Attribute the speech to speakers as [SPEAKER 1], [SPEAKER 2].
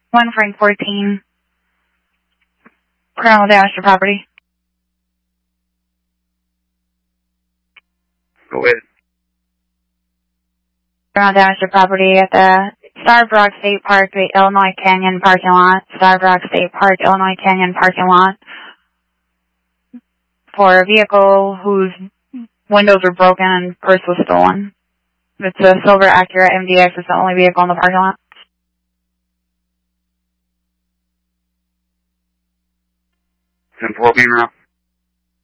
[SPEAKER 1] 1 Frank 14. Criminal damage to property.
[SPEAKER 2] Go ahead.
[SPEAKER 1] Criminal damage to property at the Starved Rock State Park, the Illinois Canyon parking lot. Starved Rock State Park, Illinois Canyon parking lot. For a vehicle whose windows were broken and purse was stolen. It's a silver Acura MDX. It's the only vehicle in the parking lot.
[SPEAKER 2] 10-4 being around.